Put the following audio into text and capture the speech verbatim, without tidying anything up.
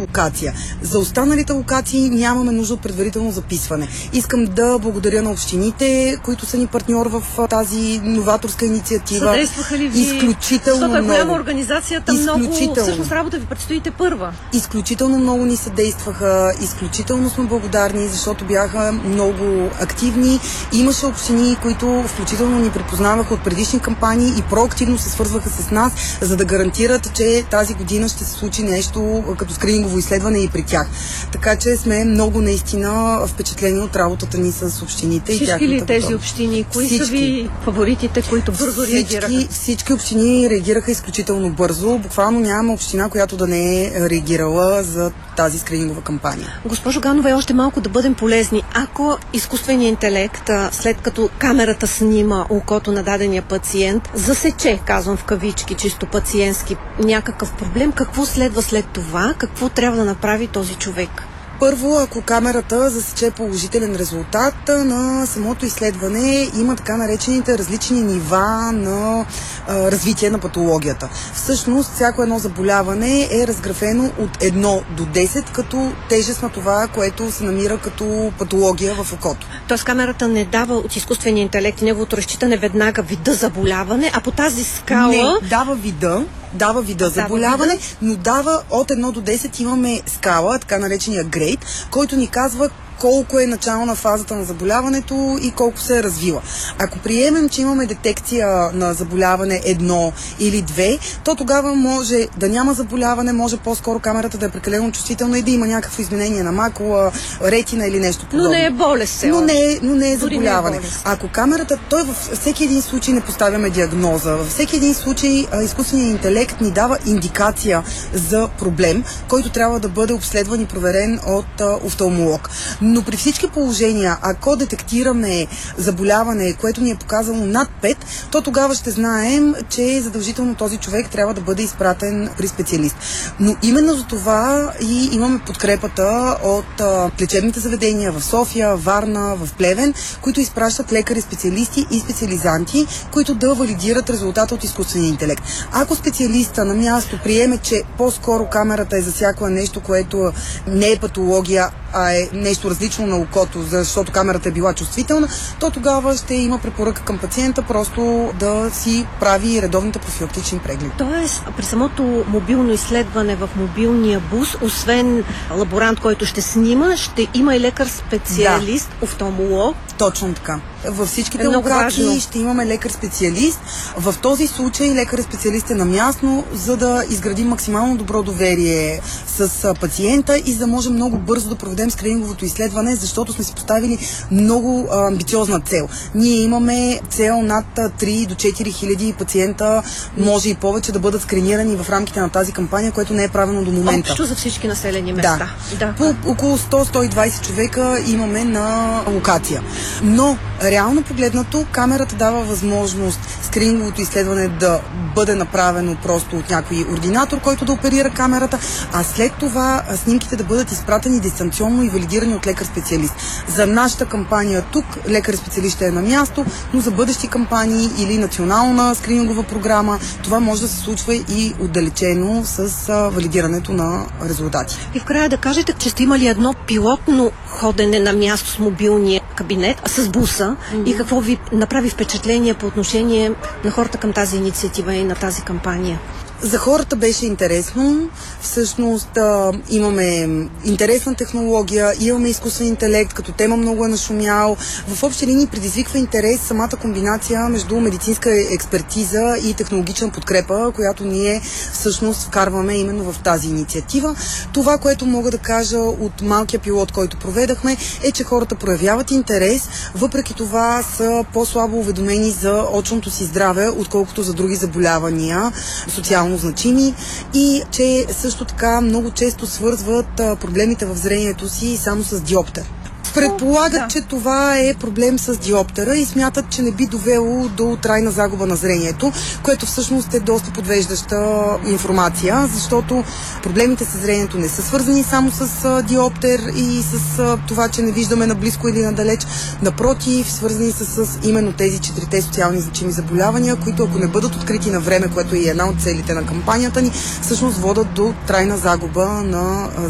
локация. За останалите локации нямаме нужда от предварително записване. Искам да благодаря на общините, които са ни партньор в тази новаторска инициатива. Съдействаха ли ви? Изключително Защото е голяма много. организацията, много... Всъщност работа ви предстоите първа. Изключително много ни съдействаха, изключително сме благодарни, защото бяха много активни. Имаше общини, които включително ни припознаваха от предишни кампании и проактивно се свързваха с нас, за да гарантират, че тази година ще се случи нещо като скринингово изследване и при тях. Така че сме много наистина впечатлени от работата ни с общините. Всички и ли тези готова. общини? Кои всички. са ви фаворитите, които бързо всички, реагираха? Всички общини реагираха изключително бързо. Буквално нямаме община, която да не е реагирала за тази скринингова кампания. Госпожо Ганова, е още малко да бъдем полезни. Ако изкуственият интелект, след като камерата снима окото на дадения пациент, засече, казвам в кавички, чисто пациентски, някакъв проблем, какво следва след това? Какво трябва да направи този човек? Първо, ако камерата засече положителен резултат на самото изследване, има така наречените различни нива на а, развитие на патологията. Всъщност, всяко едно заболяване е разграфено от едно до десет, като тежест на това, което се намира като патология в окото. Тоест камерата не дава от изкуствения интелект и неговото разчитане веднага вида заболяване, а по тази скала... Не, дава вида, дава вида дава заболяване, вида. но дава от едно до десет имаме скала, така наречения грейд, който ни казва колко е начало на фазата на заболяването и колко се е развила. Ако приемем, че имаме детекция на заболяване едно или две, то тогава може да няма заболяване, може по-скоро камерата да е прекалено чувствителна и да има някакво изменение на макула, ретина или нещо подобно. Но не е болест. Но не е, но не е Дори заболяване. Не е Ако камерата, той във всеки един случай не поставяме диагноза. Във всеки един случай изкуственият интелект ни дава индикация за проблем, който трябва да бъде обследван и проверен от а, офталмолог. Но при всички положения, ако детектираме заболяване, което ни е показало над пет, то тогава ще знаем, че задължително този човек трябва да бъде изпратен при специалист. Но именно за това и имаме подкрепата от а, лечебните заведения в София, Варна, в Плевен, които изпращат лекари, специалисти и специализанти, които да валидират резултата от изкуствения интелект. Ако специалиста на място приеме, че по-скоро камерата е засякла нещо, което не е патология, а е нещо различно на окото, защото камерата е била чувствителна, то тогава ще има препоръка към пациента просто да си прави редовните профилактични прегледи. Тоест, при самото мобилно изследване в мобилния бус, освен лаборант, който ще снима, ще има и лекар-специалист, да. Офталмолог. Точно така. Във всичките е локации ще имаме лекар-специалист. В този случай лекар-специалист е на място, за да изградим максимално добро доверие с пациента и за да можем много бързо да проведем скрининговото изследване, защото сме си поставили много а, амбициозна цел. Ние имаме цел над три до четири хиляди пациента, може и повече да бъдат скринирани в рамките на тази кампания, което не е правено до момента. Общо за всички населени места. Да. да. По около сто до сто и двайсет човека имаме на локация. Но реално погледнато, камерата дава възможност скрининговото изследване да бъде направено просто от някой ординатор, който да оперира камерата, а след това снимките да бъдат изпратени дистанционно и валидирани от лекар-специалист. За нашата кампания тук лекар-специалист е на място, но за бъдещи кампании или национална скринингова програма, това може да се случва и отдалечено с валидирането на резултати. И в края да кажете, че сте имали едно пилотно ходене на място с мобилния кабинет, с буса, mm-hmm. и какво ви направи впечатление по отношение на хората към тази инициатива и на тази кампания? За хората беше интересно. Всъщност а, имаме интересна технология, имаме изкуствен интелект, като тема много е нашумял. В общи линии предизвиква интерес самата комбинация между медицинска експертиза и технологична подкрепа, която ние всъщност вкарваме именно в тази инициатива. Това, което мога да кажа от малкия пилот, който проведахме, е, че хората проявяват интерес, въпреки това са по-слабо уведомени за очното си здраве, отколкото за други заболявания, социално значими, и че също така много често свързват а, проблемите в зрението си само с диоптер. Предполагат, да. че това е проблем с диоптера и смятат, че не би довело до трайна загуба на зрението, което всъщност е доста подвеждаща информация, защото проблемите с зрението не са свързани само с а, диоптер и с а, това, че не виждаме наблизко или надалеч. Напротив, свързани са с именно тези четирите социални значими заболявания, които ако не бъдат открити на време, което е една от целите на кампанията ни, всъщност водят до трайна загуба на а,